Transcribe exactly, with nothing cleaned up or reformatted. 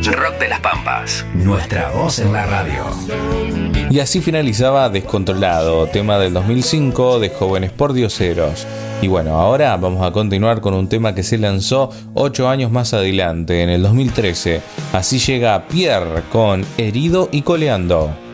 Rock de las Pampas. Nuestra voz en la radio. Y así finalizaba Descontrolado, tema del dos mil cinco de Jóvenes Pordioseros. Y bueno, ahora vamos a continuar con un tema que se lanzó ocho años más adelante, en el dos mil trece. Así llega Pierre con Herido y Coleando.